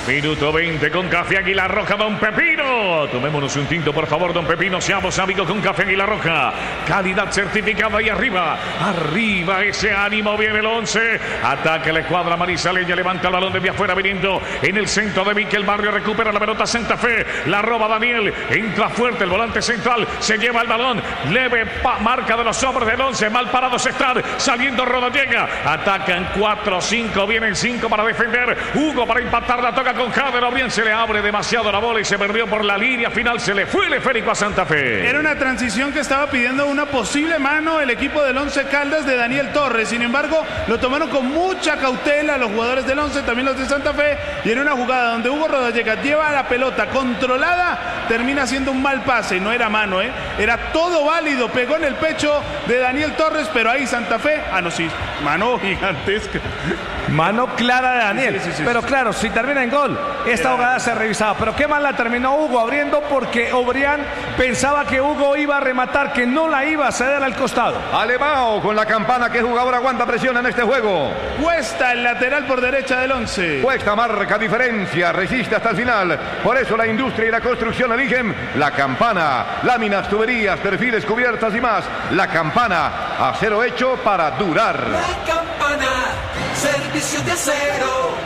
Minuto 20 con Café Águila Roja, Don Pepino. Tomémonos un tinto, por favor, Don Pepino. Seamos amigos con Café Águila Roja. Calidad certificada y arriba. Arriba ese ánimo. Viene el 11. Ataca la escuadra marisaleña. Levanta el balón desde afuera viniendo en el centro de Miquel Barrio. Recupera la pelota Santa Fe. La roba Daniel. Entra fuerte el volante central. Se lleva el balón. Leve marca de los hombres del 11. Mal parados están. Saliendo Rodallega. Atacan 4-5. Vienen 5 para defender. Hugo para impactar. La toca con Jader. O bien se le abre demasiado la bola y se perdió por la línea final. Se le fue el esférico a Santa Fe. Era una transición que estaba pidiendo una posible mano el equipo del Once Caldas de Daniel Torres. Sin embargo, lo tomaron con mucha cautela los jugadores del Once, también los de Santa Fe. Y en una jugada donde Hugo Rodallega lleva la pelota controlada, termina haciendo un mal pase. No era mano, era todo válido. Pegó en el pecho de Daniel Torres, pero ahí Santa Fe, no, sí, mano gigantesca. Mano clara de Daniel, sí. Pero claro, si termina en gol, esta jugada se revisaba. Pero qué mal la terminó Hugo abriendo, porque Obrián pensaba que Hugo iba a rematar, que no la iba a ceder al costado. Alevao con la campana, que jugador aguanta presión en este juego. Cuesta el lateral por derecha del Once. Cuesta marca diferencia, resiste hasta el final. Por eso la industria y la construcción eligen la campana. Láminas, tuberías, perfiles, cubiertas y más. La campana, acero hecho para durar. La campana, servicio de acero.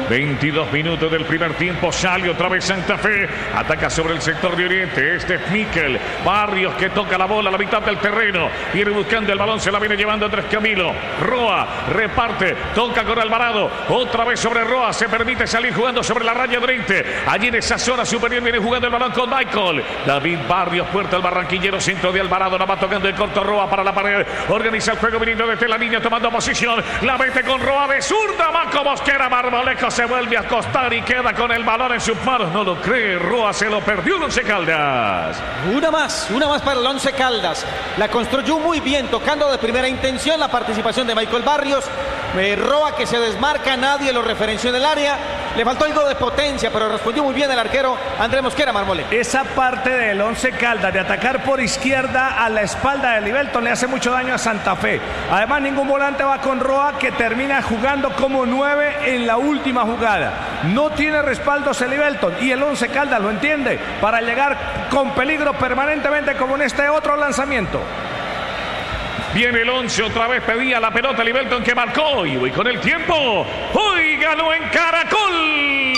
22 minutos del primer tiempo. Sale otra vez Santa Fe. Ataca sobre el sector de Oriente. Este es Miquel Barrios, que toca la bola a la mitad del terreno. Viene buscando el balón. Se la viene llevando Andrés Camilo. Roa reparte. Toca con Alvarado. Otra vez sobre Roa. Se permite salir jugando sobre la raya de Oriente. Allí en esa zona superior viene jugando el balón con Michael. David Barrios, puerta al barranquillero. Centro de Alvarado. La va tocando el corto Roa para la pared. Organiza el juego viniendo desde la línea, tomando posición. La mete con Roa de zurda. Marco Mosquera. Marmolejo se vuelve a acostar y queda con el balón en sus manos. No lo cree Roa, se lo perdió el Once Caldas. Una más para el Once Caldas. La construyó muy bien, tocando de primera intención la participación de Michael Barrios. Roa, que se desmarca, nadie lo referenció en el área. Le faltó algo de potencia, pero respondió muy bien el arquero Andrés Mosquera Marmole. Esa parte del Once Caldas de atacar por izquierda a la espalda de Libelton le hace mucho daño a Santa Fe. Además, ningún volante va con Roa, que termina jugando como 9 en la última jugada. No tiene respaldos el Libelton, y el Once Caldas lo entiende, para llegar con peligro permanentemente, como en este otro lanzamiento. Viene el 11, otra vez pedía la pelota Libelton, que marcó. Y voy con el tiempo. Hoy ganó en Caracol.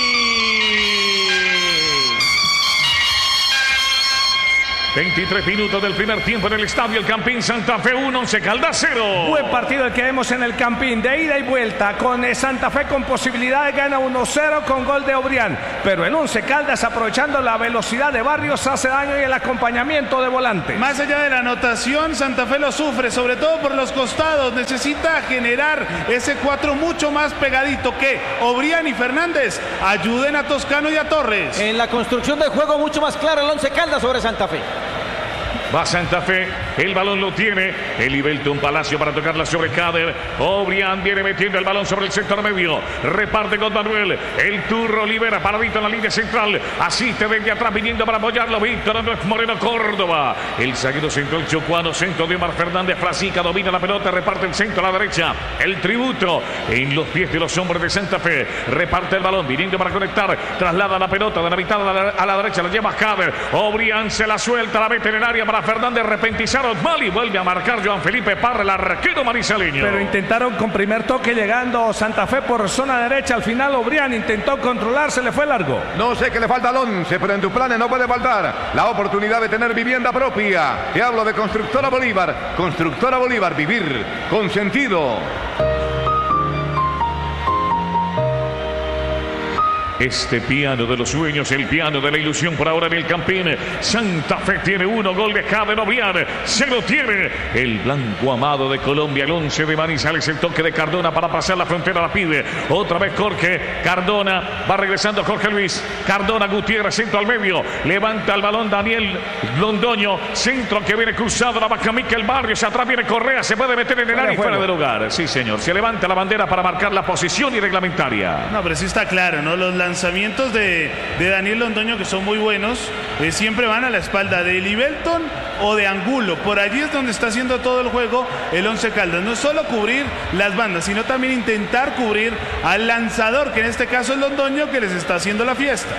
23 minutos del primer tiempo en el estadio El Campín. Santa Fe 1, Once Caldas 0. Buen partido el que vemos en el Campín, de ida y vuelta, con Santa Fe con posibilidad de ganar 1-0 con gol de Obrián. Pero el Once Caldas, aprovechando la velocidad de Barrios, hace daño, y el acompañamiento de volante. Más allá de la anotación, Santa Fe lo sufre, sobre todo por los costados. Necesita generar ese 4 mucho más pegadito, que Obrián y Fernández ayuden a Toscano y a Torres. En la construcción del juego mucho más claro el Once Caldas sobre Santa Fe. Va Santa Fe, el balón lo tiene. El Libelton Palacio para tocarla sobre Cader. Obrián viene metiendo el balón sobre el sector medio. Reparte con Manuel. El Turro libera, paradito en la línea central. Asiste desde atrás, viniendo para apoyarlo Víctor Andrés Moreno Córdoba. El zaguero central chocuano, centro de Omar Fernández. Frasica domina la pelota, reparte el centro a la derecha. El tributo en los pies de los hombres de Santa Fe. Reparte el balón, viniendo para conectar. Traslada la pelota de la mitad a la derecha. La lleva Cader. Obrián se la suelta, la mete en el área para Fernández, repentizaron mal y vuelve a marcar Joan Felipe Parra, el arquero marisaleño. Pero intentaron con primer toque, llegando Santa Fe por zona derecha. Al final Obrián intentó controlarse, le fue largo. No sé qué le falta al 11, pero en tus planes no puede faltar la oportunidad de tener vivienda propia. Te hablo de Constructora Bolívar. Constructora Bolívar, vivir con sentido. Este piano de los sueños, el piano de la ilusión por ahora en el Campín. Santa Fe tiene 1, gol de Jader Obrián. Se lo tiene el blanco amado de Colombia, el 11 de Manizales. El toque de Cardona para pasar la frontera, la pide otra vez Jorge. Cardona, va regresando Jorge Luis. Cardona, Gutiérrez, centro al medio. Levanta el balón Daniel Londoño. Centro que viene cruzado, la baja Miquel Barrios. Atrás viene Correa, se puede meter en el área y fuera de lugar. Sí, señor. Se levanta la bandera para marcar la posición y reglamentaria. No, pero sí está claro, ¿no? Los lanzamientos de Daniel Londoño, que son muy buenos, siempre van a la espalda de Livelton o de Angulo. Por allí es donde está haciendo todo el juego el Once Caldas. No solo cubrir las bandas, sino también intentar cubrir al lanzador, que en este caso es Londoño, que les está haciendo la fiesta.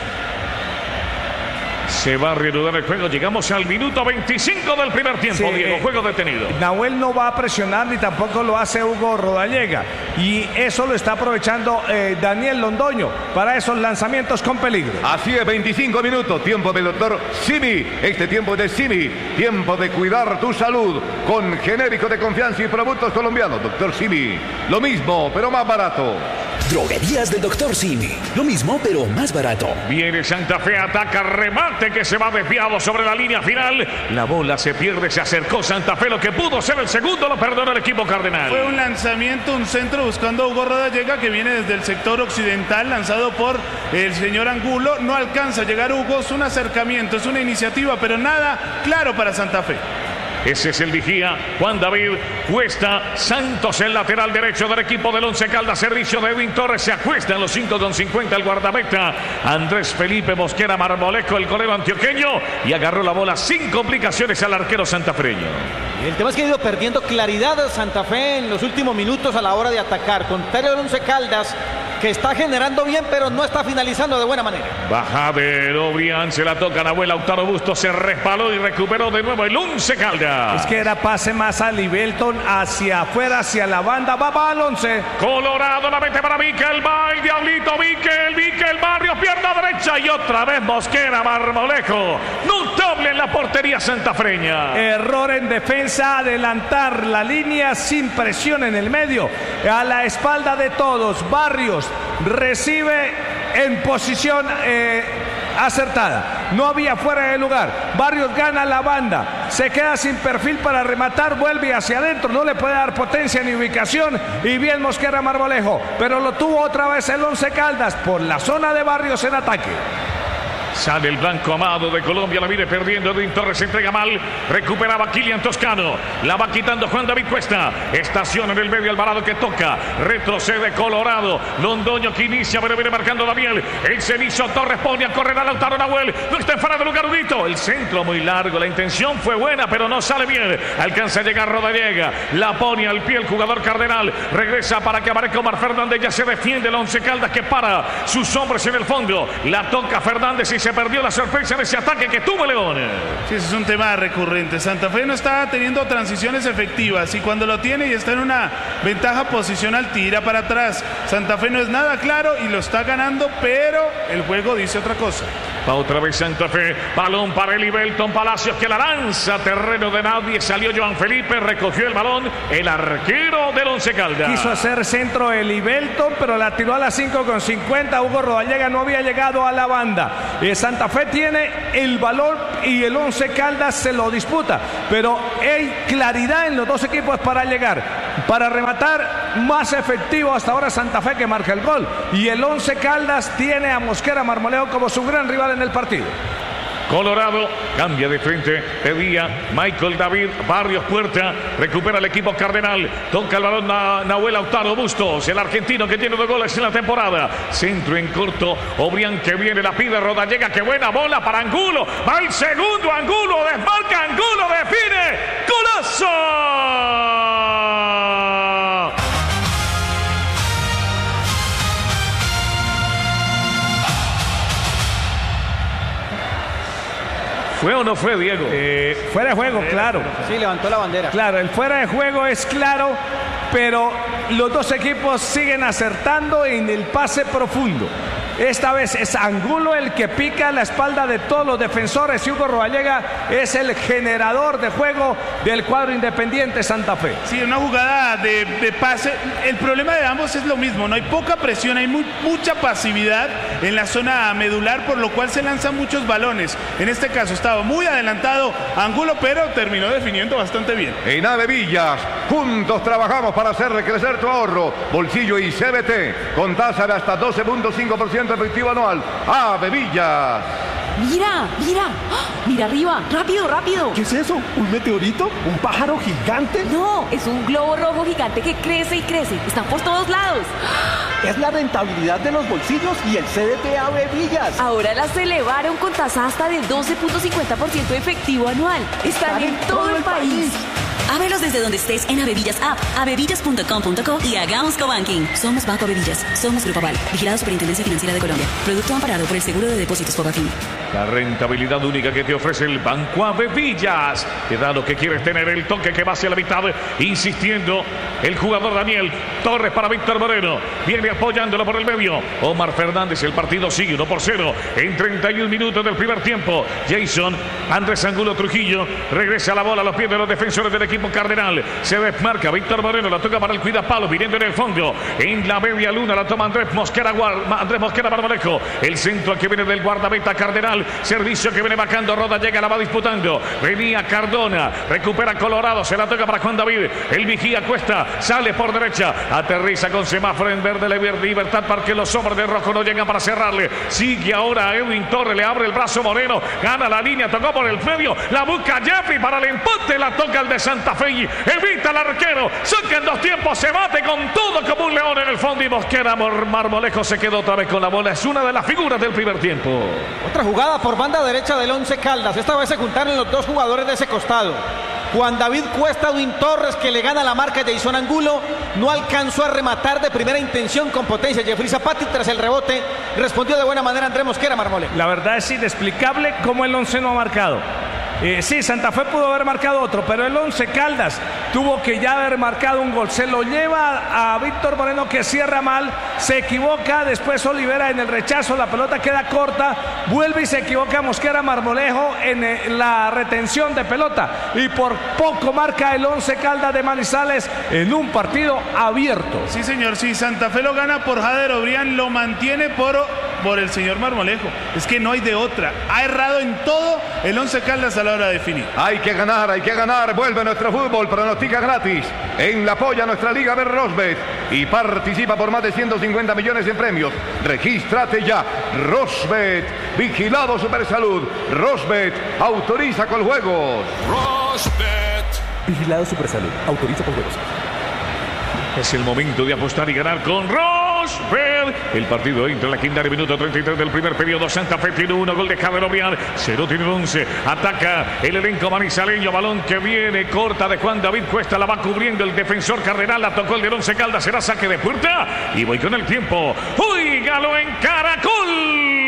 Se va a reanudar el juego. Llegamos al minuto 25 del primer tiempo, sí, Diego. Juego detenido. Nahuel no va a presionar ni tampoco lo hace Hugo Rodallega. Y eso lo está aprovechando Daniel Londoño para esos lanzamientos con peligro. Así es, 25 minutos. Tiempo del doctor Simi. Este tiempo de Simi. Tiempo de cuidar tu salud con genérico de confianza y productos colombianos. Doctor Simi. Lo mismo, pero más barato. Droguerías del Dr. Simi. Lo mismo, pero más barato. Viene Santa Fe, ataca, remate que se va desviado sobre la línea final. La bola se pierde, se acercó Santa Fe. Lo que pudo ser el segundo lo perdonó el equipo cardenal. Fue un lanzamiento, un centro buscando a Hugo Rodallega, que viene desde el sector occidental, lanzado por el señor Angulo. No alcanza a llegar Hugo, es un acercamiento, es una iniciativa, pero nada claro para Santa Fe. Ese es el vigía, Juan David Cuesta Santos, el lateral derecho del equipo del Once Caldas. Servicio de Edwin Torres, se acuesta en los 5,50 el guardameta Andrés Felipe Mosquera Marmolejo, el golero antioqueño, y agarró la bola sin complicaciones al arquero santafreño. El tema es que ha ido perdiendo claridad Santa Fe en los últimos minutos a la hora de atacar. Contrario al Once Caldas, que está generando bien, pero no está finalizando de buena manera. Bajadero, Brian, se la toca Nahuel. Lautaro Bustos se respaló y recuperó de nuevo el Once Caldas. Es que era pase más a Livelton, hacia afuera, hacia la banda. Va al Once. Colorado la mete para Miquel, va el diablito, Miquel Barrios, pierna derecha, y otra vez Mosquera Marmolejo. Notable en la portería santafreña. Error en defensa, adelantar la línea sin presión en el medio, a la espalda de todos. Barrios recibe en posición acertada, no había fuera de lugar. Barrios gana la banda, se queda sin perfil para rematar, vuelve hacia adentro, no le puede dar potencia ni ubicación, y bien Mosquera Marmolejo, pero lo tuvo otra vez el Once Caldas por la zona de Barrios en ataque. Sale el blanco amado de Colombia, la viene perdiendo. Edwin Torres se entrega mal, recuperaba Kilian Toscano, la va quitando Juan David Cuesta. Estaciona en el medio Alvarado, que toca, retrocede Colorado. Londoño que inicia, pero viene marcando Daniel. El Cenizo Torres pone a correr a Lautaro Nahuel. No está en fuera de lugar Udito. El centro muy largo, la intención fue buena, pero no sale bien. Alcanza a llegar Rodallega, la pone al pie el jugador cardenal. Regresa para que aparezca Omar Fernández, ya se defiende el Once Caldas, que para sus hombres en el fondo. La toca Fernández y se perdió la sorpresa en ese ataque que tuvo León. Sí, ese es un tema recurrente. Santa Fe no está teniendo transiciones efectivas, y cuando lo tiene y está en una ventaja posicional, tira para atrás. Santa Fe no es nada claro y lo está ganando, pero el juego dice otra cosa. Va otra vez Santa Fe, balón para Livelton Palacios, que la lanza, terreno de nadie, salió Joan Felipe, recogió el balón el arquero del Once Caldas. Quiso hacer centro de Livelton, pero la tiró a las 5,50. Hugo Rodallega no había llegado a la banda. Santa Fe tiene el balón y el Once Caldas se lo disputa, pero hay claridad en los dos equipos para llegar, para rematar. Más efectivo hasta ahora Santa Fe, que marca el gol, y el Once Caldas tiene a Mosquera Marmolejo como su gran rival en el partido. Colorado cambia de frente, pedía Michael David Barrios Puerta, recupera el equipo cardenal, toca el balón Nahuel Lautaro Bustos, el argentino que tiene 2 goles en la temporada. Centro en corto, Obrián que viene, la pide Rodallega, que buena bola para Angulo, va el segundo, Angulo desmarca, Angulo define, ¡golazo! ¿Fue o no fue, Diego? Fuera de juego, claro. Sí, levantó la bandera. Claro, el fuera de juego es claro, pero los dos equipos siguen acertando en el pase profundo. Esta vez es Angulo el que pica la espalda de todos los defensores, y Hugo Rodallega es el generador de juego del cuadro Independiente Santa Fe. Sí, una jugada de pase. El problema de ambos es lo mismo, no hay poca presión, hay mucha pasividad en la zona medular, por lo cual se lanzan muchos balones. En este caso estaba muy adelantado Angulo, pero terminó definiendo bastante bien. En Ave Villas, juntos trabajamos para hacer crecer tu ahorro, bolsillo y CBT, con tasa de hasta 12.5% efectivo anual. Ave Villas. Mira, mira. ¡Ah! Mira arriba. Rápido, rápido. ¿Qué es eso? ¿Un meteorito? ¿Un pájaro gigante? No, es un globo rojo gigante que crece y crece. Están por todos lados. Es la rentabilidad de los bolsillos y el CDT Ave Villas. Ahora las elevaron con tasa hasta del 12.50% efectivo anual. Están en todo el país. Ábrelos desde donde estés en Avevillas App, avevillas.com.co y hagamos cobanking. Somos Banco Avevillas, somos Grupo Aval, vigilado Superintendencia Financiera de Colombia. Producto amparado por el Seguro de Depósitos Fogafín. La rentabilidad única que te ofrece el Banco Avevillas. Te da lo que quieres tener, el toque que va hacia la mitad, insistiendo el jugador Daniel Torres para Víctor Moreno. Viene apoyándolo por el medio. Omar Fernández, el partido sigue 1-0 en 31 minutos del primer tiempo. Jason Andrés Angulo Trujillo regresa la bola a los pies de los defensores del equipo cardenal. Se desmarca Víctor Moreno, la toca para el cuidapalo, viniendo en el fondo. En la media luna la toma Andrés Mosquera Marmolejo. El centro que viene del guardameta cardenal. Servicio que viene bajando, Roda llega, la va disputando. Venía Cardona, recupera Colorado, se la toca para Juan David. El vigía Cuesta, sale por derecha, aterriza con semáforo en verde, libertad para que los hombres de rojo no llegan para cerrarle. Sigue ahora Edwin Torres, le abre el brazo Moreno, gana la línea, tocó por el medio, la busca Jeffrey para el empate, la toca el de Santa Fe y evita al arquero. Saca en dos tiempos, se bate con todo como un león en el fondo y Mosquera Marmolejo se quedó otra vez con la bola. Es una de las figuras del primer tiempo. Otra jugada por banda derecha del Once Caldas. Esta vez se juntaron los dos jugadores de ese costado. Juan David Cuesta, Edwin Torres, que le gana la marca a Jason Angulo. No alcanzó a rematar de primera intención con potencia Jeffrey Zapata y tras el rebote respondió de buena manera Andrés Mosquera Marmolejo. La verdad es inexplicable cómo el Once no ha marcado. Sí, Santa Fe pudo haber marcado otro, pero el Once Caldas tuvo que ya haber marcado un gol. Se lo lleva a Víctor Moreno, que cierra mal, se equivoca, después Olivera en el rechazo, la pelota queda corta, vuelve y se equivoca Mosquera Marmolejo en la retención de pelota y por poco marca el Once Caldas de Manizales en un partido abierto. Sí, señor, sí, Santa Fe lo gana por Jader Obrián, lo mantiene por el señor Marmolejo. Es que no hay de otra. Ha errado en todo el Once Caldas a la hora de definir. Hay que ganar. Vuelve nuestro fútbol, pronostica gratis. En la polla nuestra liga de Rosbet y participa por más de 150 millones en premios. Regístrate ya. Rosbet, vigilado Supersalud. Rosbet, autoriza con juegos. Rosbet, vigilado Supersalud, autoriza con juegos. Es el momento de apostar y ganar con Rosbet. El partido entra en la quinta, minuto 33 del primer periodo. Santa Fe tiene 1, gol de Jader Obrián. 0 tiene 11. Ataca el elenco manizaleño. Balón que viene corta de Juan David Cuesta. La va cubriendo el defensor cardenal. La tocó el de Once Caldas. Será saque de puerta. Y voy con el tiempo. ¡Óigalo en Caracol!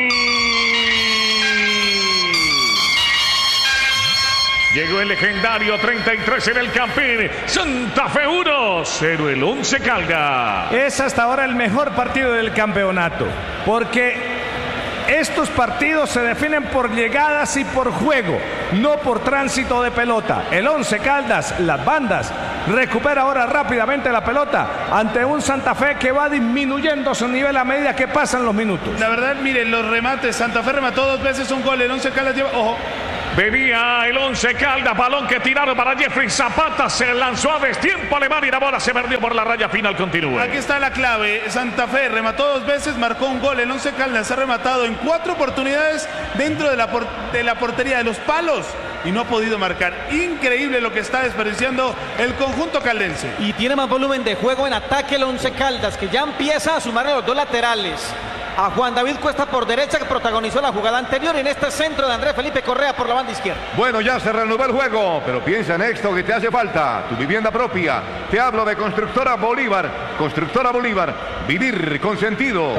Llegó el legendario 33 en el Campín. Santa Fe 1-0 el Once Caldas. Es hasta ahora el mejor partido del campeonato, porque estos partidos se definen por llegadas y por juego, no por tránsito de pelota. El Once Caldas, las bandas, recupera ahora rápidamente la pelota ante un Santa Fe que va disminuyendo su nivel a medida que pasan los minutos. La verdad, miren, los remates. Santa Fe remató 2 veces un gol. El Once Caldas lleva... Ojo. Venía el Once Caldas, balón que tiraron para Jeffrey Zapata, se lanzó a destiempo alemán y la bola se perdió por la raya final. Continúa. Aquí está la clave. Santa Fe remató 2 veces, marcó un gol. El Once Caldas ha rematado en 4 oportunidades dentro de la portería de los palos y no ha podido marcar. Increíble lo que está desperdiciando el conjunto caldense. Y tiene más volumen de juego en ataque el Once Caldas, que ya empieza a sumar a los dos laterales. A Juan David Cuesta por derecha, que protagonizó la jugada anterior, en este centro de Andrés Felipe Correa por la banda izquierda. Bueno, ya se reanudó el juego, pero piensa en esto que te hace falta, tu vivienda propia. Te hablo de Constructora Bolívar. Constructora Bolívar, vivir con sentido.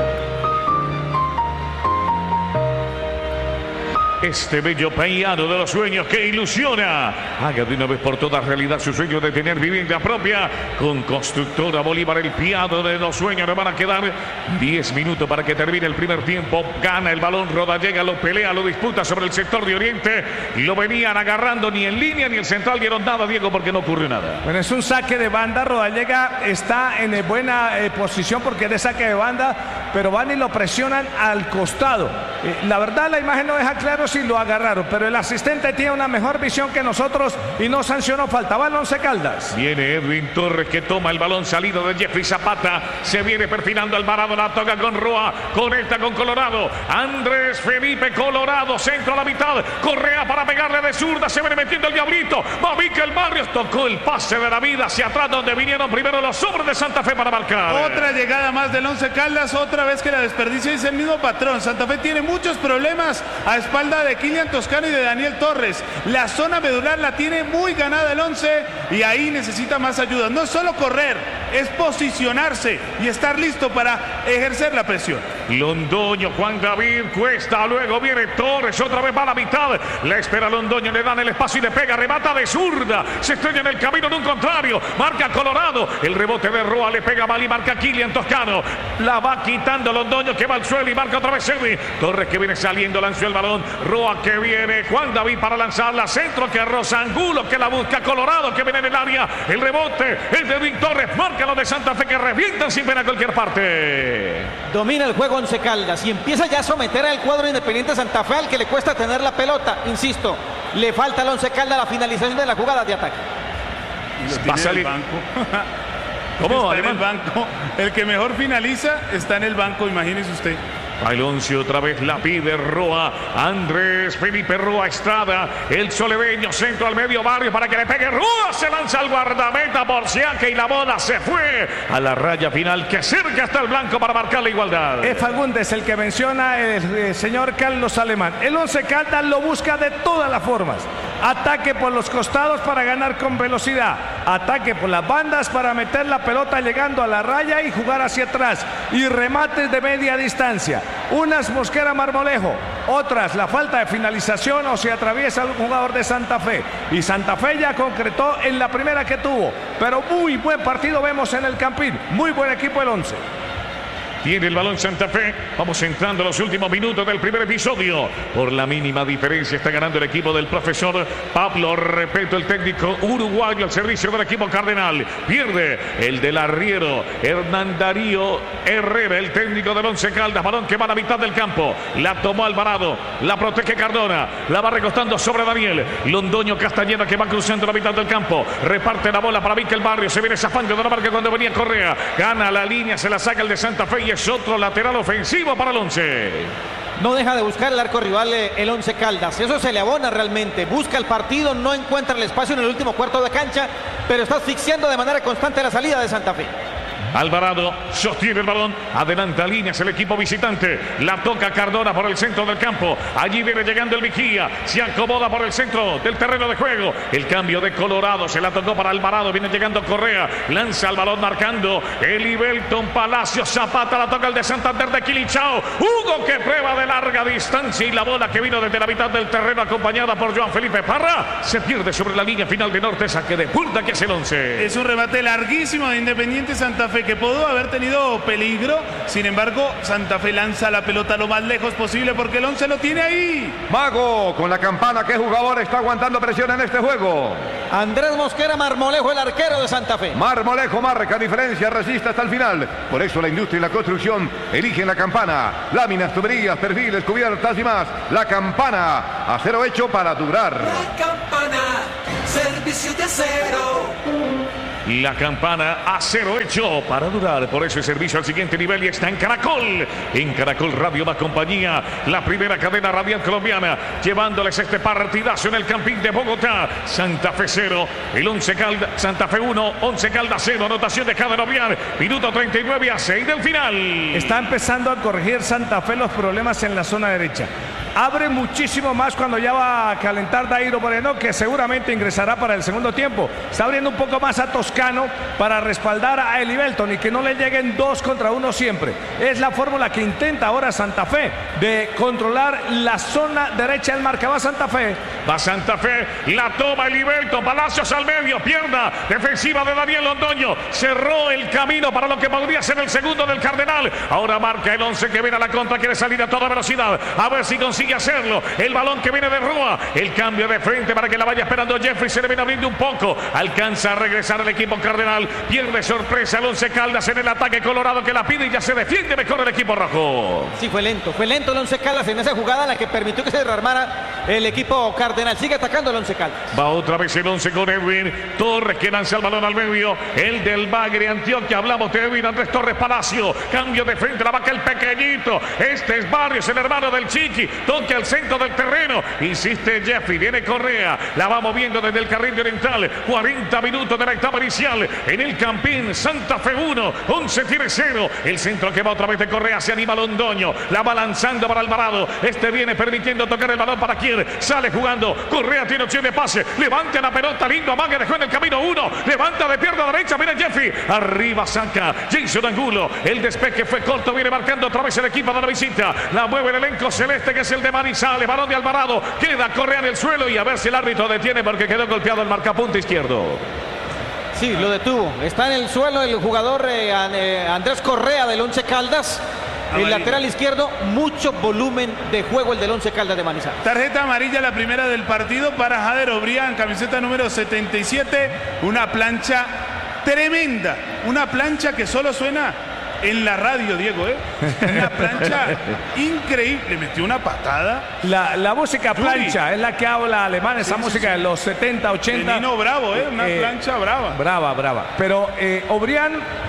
Este bello piano de los sueños que ilusiona. Haga de una vez por todas realidad su sueño de tener vivienda propia. Con Constructora Bolívar, el piano de los sueños. Le van a quedar 10 minutos para que termine el primer tiempo. Gana el balón, Rodallega lo pelea, lo disputa sobre el sector de Oriente. Lo venían agarrando, ni en línea ni el central dieron nada, Diego, porque no ocurrió nada. Bueno, es un saque de banda. Rodallega está en buena posición porque es de saque de banda, pero van y lo presionan al costado. La verdad, la imagen no deja claro si lo agarraron, pero el asistente tiene una mejor visión que nosotros y no sancionó falta. Va el Once Caldas. Viene Edwin Torres que toma el balón salido de Jeffrey Zapata. Se viene perfilando Alvarado, la toca con Roa, conecta con Colorado. Andrés Felipe Colorado, centro a la mitad. Correa para pegarle de zurda, se viene metiendo el diablito. Va Mikel Barrios, tocó el pase de la vida hacia atrás donde vinieron primero los hombres de Santa Fe para marcar. Otra llegada más del Once Caldas, otra vez que la desperdicia, es el mismo patrón. Santa Fe tiene muchos problemas a espalda de Kylian Toscano y de Daniel Torres. La zona medular la tiene muy ganada el Once y ahí necesita más ayuda. No es solo correr, es posicionarse y estar listo para ejercer la presión. Londoño, Juan David Cuesta, luego viene Torres, otra vez va a la mitad. La espera Londoño, le dan el espacio y le pega, remata de zurda. Se estrella en el camino de un contrario. Marca Colorado, el rebote de Roa, le pega mal y marca Kylian Toscano. La va quitando Londoño que va al suelo y marca otra vez Edwin Torres que viene saliendo, lanzó el balón. Roa que viene, Juan David para lanzarla, centro que roza Angulo que la busca, Colorado que viene en el área. El rebote es de Edwin Torres, marca lo de Santa Fe que revientan sin pena a cualquier parte. Domina el juego Once Caldas y empieza ya a someter al cuadro Independiente Santa Fe, al que le cuesta tener la pelota. Insisto, le falta al Once Caldas la finalización de la jugada de ataque. Va a salir. ¿Cómo? Está en el banco. El que mejor finaliza está en el banco, imagínese usted. Al 11 otra vez la pide Roa, Andrés Felipe Roa Estrada, el soledeño, centro al medio Barrio para que le pegue. Roa se lanza al guardameta por Siaca y la bola se fue a la raya final que cerca está el blanco para marcar la igualdad. Es Fagundes el que menciona el señor Carlos Alemán. El Once Caldas lo busca de todas las formas. Ataque por los costados para ganar con velocidad. Ataque por las bandas para meter la pelota llegando a la raya y jugar hacia atrás. Y remates de media distancia. Unas Mosquera Marmolejo, otras la falta de finalización o se atraviesa un jugador de Santa Fe. Y Santa Fe ya concretó en la primera que tuvo. Pero muy buen partido vemos en el Campín. Muy buen equipo el Once. Tiene el balón Santa Fe. Vamos entrando a los últimos minutos del primer episodio. Por la mínima diferencia está ganando el equipo del profesor Pablo Repeto, el técnico uruguayo al servicio del equipo cardenal. Pierde el del arriero Hernán Darío Herrera, el técnico del Once Caldas. Balón que va a la mitad del campo. La tomó Alvarado. La protege Cardona. La va recostando sobre Daniel. Londoño Castañeda que va cruzando la mitad del campo. Reparte la bola para Mikel Barrio. Se viene zafando de la marca cuando venía Correa. Gana la línea, se la saca el de Santa Fe y es otro lateral ofensivo para el Once. No deja de buscar el arco rival el Once Caldas. Eso se le abona realmente. Busca el partido, no encuentra el espacio en el último cuarto de cancha, pero está asfixiando de manera constante la salida de Santa Fe. Alvarado sostiene el balón, adelanta líneas el equipo visitante, la toca Cardona por el centro del campo, allí viene llegando el Vigía, se acomoda por el centro del terreno de juego, el cambio de Colorado, se la tocó para Alvarado, viene llegando Correa, lanza el balón marcando Elibelton Palacio, Zapata, la toca el de Santander de Quilichao, Hugo que prueba de larga distancia y la bola que vino desde la mitad del terreno acompañada por Joan Felipe Parra, se pierde sobre la línea final de norte, saque de punta que es el Once. Es un remate larguísimo de Independiente Santa Fe que pudo haber tenido peligro, sin embargo Santa Fe lanza la pelota lo más lejos posible porque el Once lo tiene ahí. Mago con la campana, ¿qué jugador está aguantando presión en este juego? Andrés Mosquera Marmolejo, el arquero de Santa Fe. Marmolejo marca diferencia, resiste hasta el final. Por eso la industria y la construcción eligen la campana. Láminas, tuberías, perfiles, cubiertas y más. La campana, acero hecho para durar. La campana, servicio de acero. La campana, acero hecho para durar. Por eso el servicio al siguiente nivel y está en Caracol. En Caracol Radio más compañía, la primera cadena radial colombiana, llevándoles este partidazo en el Campín de Bogotá. Santa Fe 0, el Once Caldas, Santa Fe 1, Once Caldas 0. Anotación de cada noviar, minuto 39 a 6 del final. Está empezando a corregir Santa Fe los problemas en la zona derecha. Abre muchísimo más cuando ya va a calentar Dairo Moreno, que seguramente ingresará para el segundo tiempo. Está abriendo un poco más a Toscano para respaldar a Elibelton y que no le lleguen 2 contra 1 siempre. Es la fórmula que intenta ahora Santa Fe de controlar la zona derecha del marca. Va Santa Fe. Va Santa Fe, la toma Elibelton, Palacios al medio, pierna defensiva de Daniel Londoño. Cerró el camino para lo que podría ser el segundo del Cardenal. Ahora marca el Once que viene a la contra, quiere salir a toda velocidad. A ver si consigue consigue hacerlo. El balón que viene de Roa. El cambio de frente para que la vaya esperando Jeffrey. Se le viene abriendo un poco. Alcanza a regresar el equipo cardenal. Pierde sorpresa el Once Caldas en el ataque colorado que la pide y ya se defiende mejor el equipo rojo. Sí, fue lento el Once Caldas en esa jugada en la que permitió que se desarmara el equipo cardenal. Sigue atacando el Once Caldas. Va otra vez el Once con Edwin Torres que lanza el balón al medio. El del Bagre Antioquia. Hablamos de Edwin Andrés Torres Palacio. Cambio de frente, la vaca el pequeñito. Este es Barrios, el hermano del Chiqui. Toca al centro del terreno. Insiste Jeffrey. Viene Correa. La va moviendo desde el carril oriental. 40 minutos de la etapa inicial. En el Campín, Santa Fe 1. 11 tiene 0. El centro que va otra vez de Correa. Se anima Londoño. La va lanzando para Alvarado. Este viene permitiendo tocar el balón para quien sale jugando. Correa tiene opción de pase. Levanta la pelota. Lindo amague. Dejó en el camino 1. Levanta de pierna derecha. Viene Jeffrey. Arriba saca Jason Angulo. El despeje fue corto. Viene marcando otra vez el equipo de la visita. La mueve el elenco celeste que es el de Manizales. Balón de Alvarado. Queda Correa en el suelo y a ver si el árbitro detiene porque quedó golpeado el marcapunta izquierdo. Sí, lo detuvo. Está en el suelo el jugador Andrés Correa del Once Caldas. El lateral izquierdo, mucho volumen de juego el del Once Caldas de Manizales. Tarjeta amarilla, la primera del partido para Jader Obrián, camiseta número 77. Una plancha tremenda. Una plancha que solo suena en la radio, Diego, Una plancha increíble. Le metió una patada. La música plancha es la que habla alemán, esa música de los 70, 80. De Nino Bravo, una plancha brava. Brava. Pero Obrián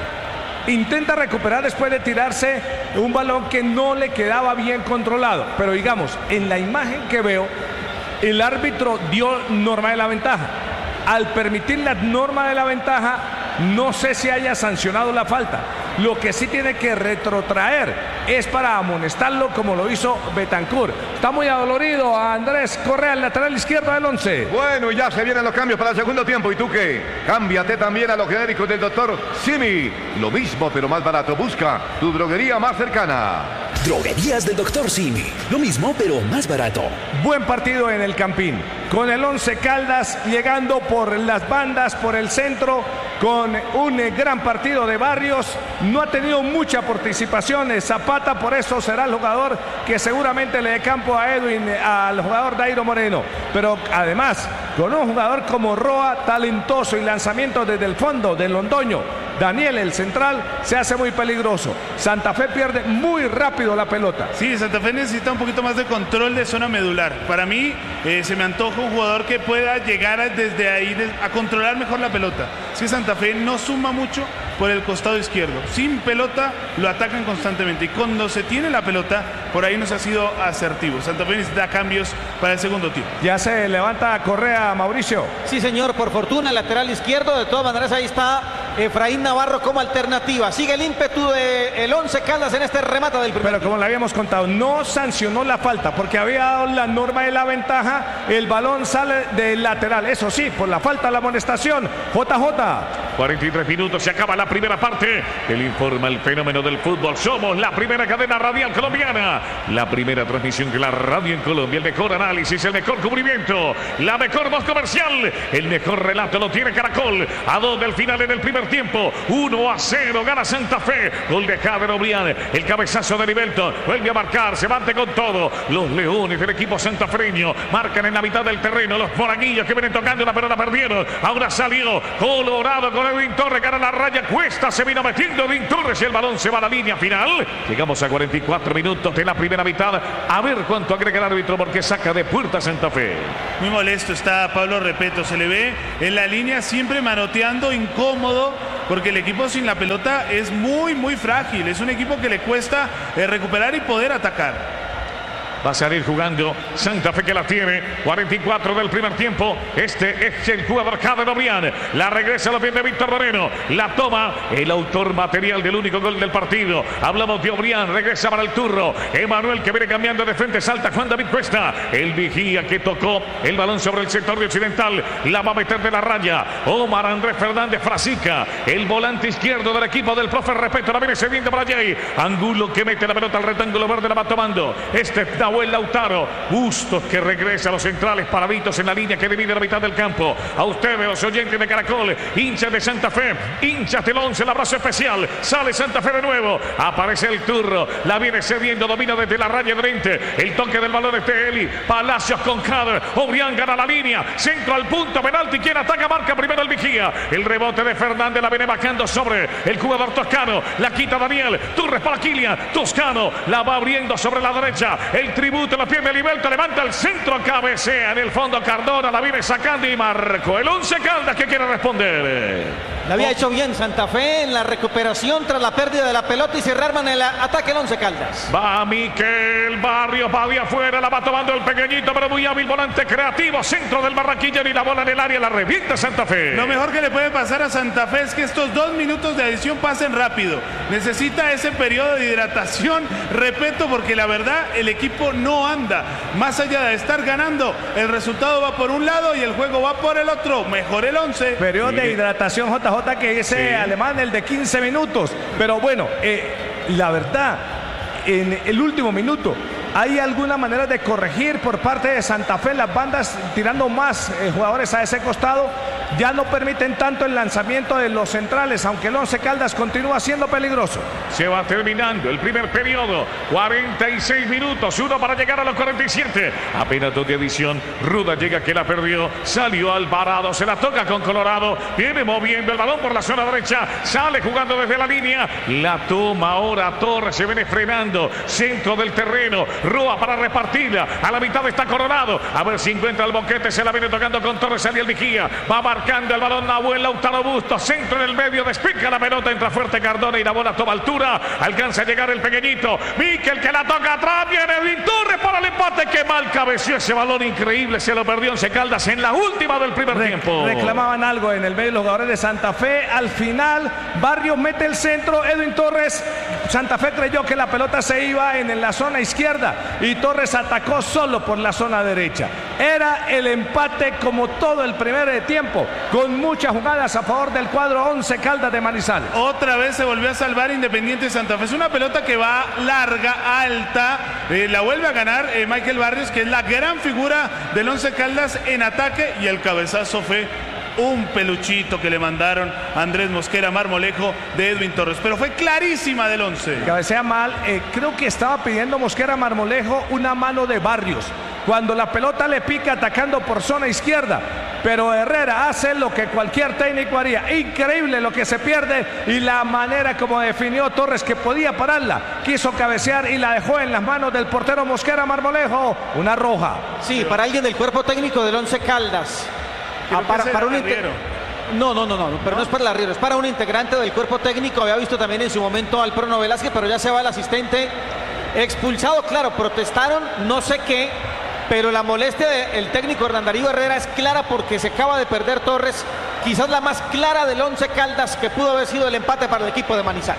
intenta recuperar después de tirarse un balón que no le quedaba bien controlado. Pero digamos, en la imagen que veo, el árbitro dio norma de la ventaja. Al permitir la norma de la ventaja, no sé si haya sancionado la falta. Lo que sí tiene que retrotraer es para amonestarlo como lo hizo Betancur. Está muy adolorido a Andrés Correa, el lateral izquierdo del Once. Bueno, ya se vienen los cambios para el segundo tiempo. ¿Y tú qué? Cámbiate también a los genéricos del doctor Simi. Lo mismo pero más barato. Busca tu droguería más cercana. Droguerías del Dr. Simi. Lo mismo pero más barato. Buen partido en el Campín. Con el Once Caldas llegando por las bandas, por el centro, con un gran partido de Barrios. No ha tenido mucha participación Zapata, por eso será el jugador que seguramente le dé campo a Edwin, al jugador Dairo Moreno. Pero además, con un jugador como Roa, talentoso y lanzamiento desde el fondo del Londoño. Daniel, el central, se hace muy peligroso. Santa Fe pierde muy rápido la pelota. Sí, Santa Fe necesita un poquito más de control de zona medular. Para mí, se me antoja un jugador que pueda llegar desde ahí a controlar mejor la pelota. Si Santa Fe no suma mucho por el costado izquierdo. Sin pelota, lo atacan constantemente. Y cuando se tiene la pelota, por ahí no se ha sido asertivo. Santa Fe necesita cambios para el segundo tiempo. Ya se levanta Correa, Mauricio. Sí, señor, por fortuna, lateral izquierdo. De todas maneras, ahí está Efraín Navarro como alternativa. Sigue el ímpetu del Once Caldas en este remate del primer. Pero como le habíamos contado, no sancionó la falta porque había dado la norma de la ventaja. El balón sale del lateral. Eso sí, por la falta, la amonestación. JJ. 43 minutos, se acaba la primera parte. El informa el fenómeno del fútbol. Somos la primera cadena radial colombiana. La primera transmisión de la radio en Colombia. El mejor análisis, el mejor cubrimiento, la mejor voz comercial. El mejor relato lo tiene Caracol. A 2 del final en el primer tiempo. 1-0, gana Santa Fe. Gol de Jader Obrián. El cabezazo de Nivelton. Vuelve a marcar, se bate con todo. Los leones del equipo santafreño marcan en la mitad del terreno. Los moraguillos que vienen tocando la pelota perdieron. Ahora salió Colorado con Edwin Torres. Gana la raya. Cuesta, se vino metiendo Edwin Torres y el balón se va a la línea final. Llegamos a 44 minutos de la primera mitad. A ver cuánto agrega el árbitro porque saca de puerta Santa Fe. Muy molesto está Pablo Repeto. Se le ve en la línea siempre manoteando, incómodo, porque el equipo sin la pelota es muy frágil. Es un equipo que le cuesta recuperar y poder atacar. Va a salir jugando Santa Fe que la tiene. 44 del primer tiempo. Este es el jugador Jader Obrián. La regresa a los pies de Víctor Moreno. La toma el autor material del único gol del partido. Hablamos de Obrián. Regresa para el turro. Emanuel que viene cambiando de frente. Salta Juan David Cuesta. El vigía que tocó el balón sobre el sector de occidental. La va a meter de la raya. Omar Andrés Fernández Frasica. El volante izquierdo del equipo del profe Repeto. La viene cediendo para Jay. Angulo que mete la pelota al rectángulo verde. La va tomando. Este es Nahuel Lautaro. Bustos que regresa a los centrales. Paravitos en la línea que divide la mitad del campo. A ustedes, los oyentes de Caracol, hinchas de Santa Fe, hinchas del 11, el abrazo especial. Sale Santa Fe de nuevo. Aparece el turno. La viene cediendo. Domina desde la raya de 20. El toque del balón es de Eli. Palacios con Cader. Obrián gana la línea. Centro al punto. Penalti. Quien ataca marca primero el vigía. El rebote de Fernández la viene bajando sobre el jugador toscano. La quita Daniel. Torres para Kilian. Toscano la va abriendo sobre la derecha. El tributo la pierde Liberto. Levanta el centro. Cabecea en el fondo Cardona. La viene sacando y marcó. El 11 Caldas que quiere responder. La había hecho bien Santa Fe en la recuperación tras la pérdida de la pelota y se rearman el ataque el 11 Caldas. Va Miquel Barrios, va de afuera, la va tomando el pequeñito, pero muy hábil, volante creativo, centro del Barranquilla y la bola en el área, la revienta Santa Fe. Lo mejor que le puede pasar a Santa Fe es que estos 2 minutos de adición pasen rápido. Necesita ese periodo de hidratación, repito, porque la verdad el equipo no anda. Más allá de estar ganando, el resultado va por un lado y el juego va por el otro. Mejor el 11. Periodo de hidratación, JJ, que ese alemán, el de 15 minutos. Pero bueno, la verdad, en el último minuto, ¿hay alguna manera de corregir por parte de Santa Fe? Las bandas tirando más jugadores a ese costado ya no permiten tanto el lanzamiento de los centrales, aunque el 11 Caldas continúa siendo peligroso. Se va terminando el primer periodo, 46 minutos, 1 para llegar a los 47. Apenas 2 de adición. Ruda llega que la perdió, salió Alvarado, se la toca con Colorado, viene moviendo el balón por la zona derecha, sale jugando desde la línea, la toma ahora Torres, se viene frenando, centro del terreno. Roa para repartirla. A la mitad está Coronado. A ver si encuentra el boquete. Se la viene tocando con Torres. Sale el vigía. Va marcando el balón Nahuel Lautaro Bustos. Centro en el medio. Despica la pelota. Entra fuerte Cardona y la bola toma altura. Alcanza a llegar el pequeñito. Miquel que la toca atrás. Viene Edwin Torres para el empate. Qué mal cabeció ese balón increíble. Se lo perdió Once Caldas en la última del primer tiempo. Reclamaban algo en el medio los jugadores de Santa Fe. Al final, Barrios mete el centro. Edwin Torres. Santa Fe creyó que la pelota se iba en la zona izquierda y Torres atacó solo por la zona derecha. Era el empate como todo el primer tiempo, con muchas jugadas a favor del cuadro 11 Caldas de Manizales. Otra vez se volvió a salvar Independiente Santa Fe. Es una pelota que va larga, alta. La vuelve a ganar Michael Barrios, que es la gran figura del 11 Caldas en ataque, y el cabezazo fue un peluchito que le mandaron a Andrés Mosquera Marmolejo de Edwin Torres, pero fue clarísima del 11. Cabecea mal, creo que estaba pidiendo Mosquera Marmolejo una mano de Barrios, cuando la pelota le pica atacando por zona izquierda, pero Herrera hace lo que cualquier técnico haría. Increíble lo que se pierde y la manera como definió Torres, que podía pararla, quiso cabecear y la dejó en las manos del portero Mosquera Marmolejo. Una roja. Sí, para alguien del cuerpo técnico del 11 Caldas. Para un pero no es para el arriero, es para un integrante del cuerpo técnico. Había visto también en su momento al Prono Velázquez, pero ya se va el asistente expulsado. Claro, protestaron, no sé qué, pero la molestia del técnico Hernán Darío Herrera es clara porque se acaba de perder Torres, quizás la más clara del 11 Caldas, que pudo haber sido el empate para el equipo de Manizales.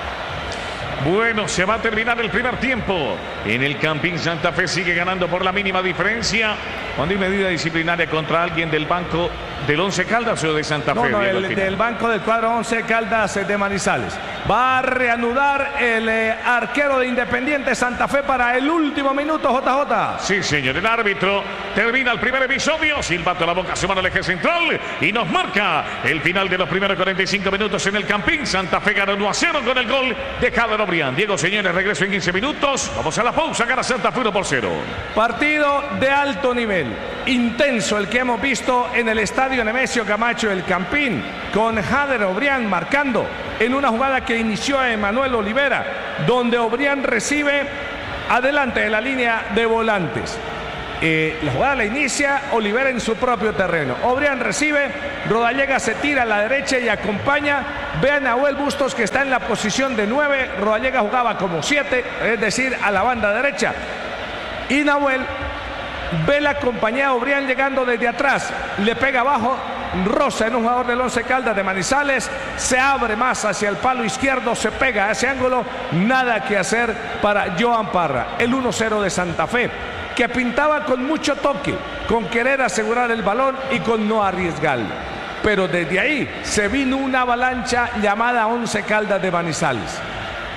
Bueno, se va a terminar el primer tiempo. En el Campín Santa Fe sigue ganando por la mínima diferencia. Cuando hay medida disciplinaria contra alguien del banco del 11 Caldas o de Santa Fe. No, del banco del cuadro 11 Caldas de Manizales. Va a reanudar el arquero de Independiente Santa Fe para el último minuto, JJ. Sí, señor, el árbitro termina el primer episodio. Silbato a la boca, se manda al eje central y nos marca el final de los primeros 45 minutos en el Campín. Santa Fe gana 1-0 con el gol de Cader Obrián. Diego, señores, regreso en 15 minutos. Vamos a la pausa, gana Santa Fe 1-0. Partido de alto nivel, intenso el que hemos visto en el estadio Nemesio Camacho del Campín, con Jader Obrián marcando en una jugada que inició Emanuel Olivera, donde Obrián recibe adelante de la línea de volantes. La jugada la inicia Olivera en su propio terreno. Obrián recibe, Rodallega se tira a la derecha y acompaña. Vean a Nahuel Bustos, que está en la posición de 9. Rodallega jugaba como 7, es decir, a la banda derecha. Y Nahuel ve la compañía de Obrián llegando desde atrás, le pega abajo, roza en un jugador del 11 Caldas de Manizales, se abre más hacia el palo izquierdo, se pega a ese ángulo. Nada que hacer para Joan Parra. El 1-0 de Santa Fe, que pintaba con mucho toque, con querer asegurar el balón y con no arriesgarlo. Pero desde ahí se vino una avalancha llamada 11 Caldas de Manizales.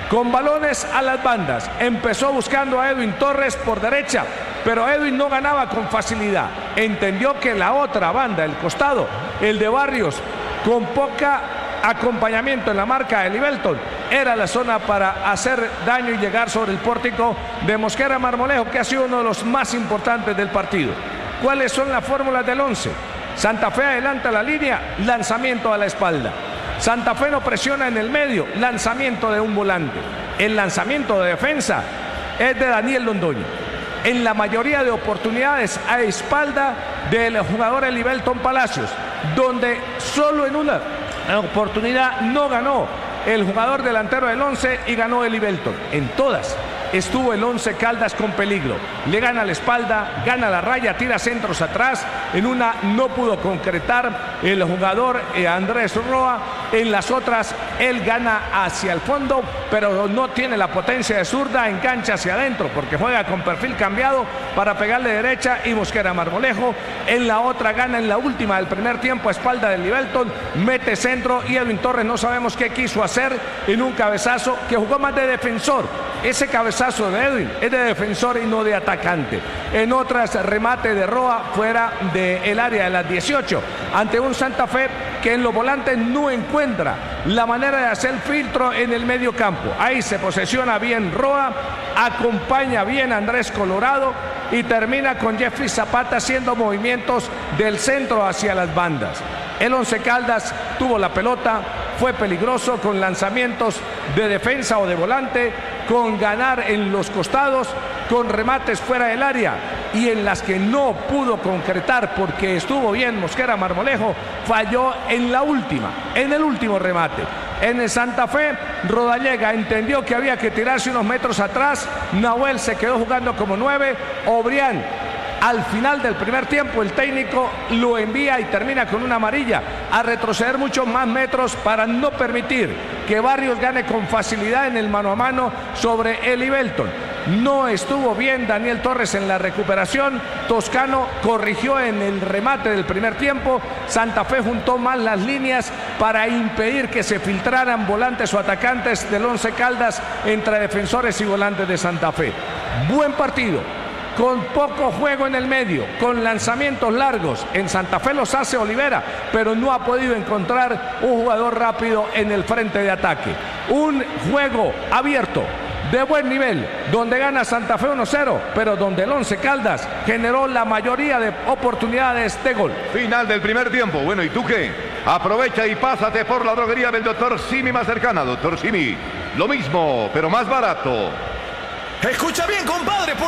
con balones a las bandas. Empezó buscando a Edwin Torres por derecha, pero Edwin no ganaba con facilidad. Entendió que la otra banda, el costado, el de Barrios, con poca acompañamiento en la marca de Livelton, era la zona para hacer daño y llegar sobre el pórtico de Mosquera Marmolejo, que ha sido uno de los más importantes del partido. ¿Cuáles son las fórmulas del 11? Santa Fe adelanta la línea, lanzamiento a la espalda. Santa Fe no presiona en el medio, lanzamiento de un volante. El lanzamiento de defensa es de Daniel Londoño. En la mayoría de oportunidades a espalda del jugador Livelton Palacios, donde solo en una oportunidad no ganó el jugador delantero del 11 y ganó el Livelton. En todas estuvo el 11 Caldas con peligro. Le gana la espalda, gana la raya, tira centros atrás. En una no pudo concretar el jugador Andrés Roa. En las otras él gana hacia el fondo, pero no tiene la potencia de zurda, engancha hacia adentro porque juega con perfil cambiado para pegarle derecha y Mosquera Marmolejo. En la otra gana en la última del primer tiempo a espalda del Livelton, mete centro y Edwin Torres no sabemos qué quiso hacer en un cabezazo que jugó más de defensor. Ese cabezazo de Edwin es de defensor y no de atacante. En otras, remate de Roa fuera del área de las 18, ante un Santa Fe que en los volantes no encuentra la manera de hacer filtro en el medio campo. Ahí se posesiona bien Roa, acompaña bien Andrés Colorado y termina con Jeffrey Zapata haciendo movimientos del centro hacia las bandas. El 11 Caldas tuvo la pelota, fue peligroso con lanzamientos de defensa o de volante, con ganar en los costados, con remates fuera del área, y en las que no pudo concretar porque estuvo bien Mosquera Marmolejo, falló en la última, en el último remate. En el Santa Fe, Rodallega entendió que había que tirarse unos metros atrás, Nahuel se quedó jugando como 9, Obrián al final del primer tiempo el técnico lo envía y termina con una amarilla a retroceder muchos más metros para no permitir que Barrios gane con facilidad en el mano a mano sobre el Livelton. No estuvo bien Daniel Torres en la recuperación, Toscano corrigió en el remate del primer tiempo, Santa Fe juntó mal las líneas para impedir que se filtraran volantes o atacantes del 11 Caldas entre defensores y volantes de Santa Fe. Buen partido, con poco juego en el medio, con lanzamientos largos. En Santa Fe los hace Olivera, pero no ha podido encontrar un jugador rápido en el frente de ataque. Un juego abierto, de buen nivel, donde gana Santa Fe 1-0, pero donde el 11 Caldas generó la mayoría de oportunidades de gol. Final del primer tiempo. Bueno, ¿y tú qué? Aprovecha y pásate por la droguería del Dr. Simi más cercana. Dr. Simi, lo mismo, pero más barato. Escucha bien, compadre.